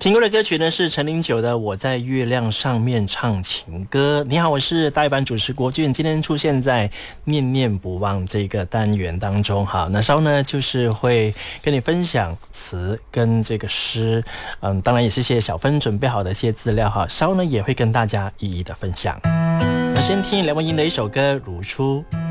听过的歌曲呢是陈零九的《我在月亮上面唱情歌》。你好，我是代班主持国俊，今天出现在念念不忘这个单元当中。好，那稍呢就是会跟你分享词跟这个诗，当然也是些小芬准备好的一些资料哈，稍呢也会跟大家一一的分享。那先听梁文音的一首歌《如初》。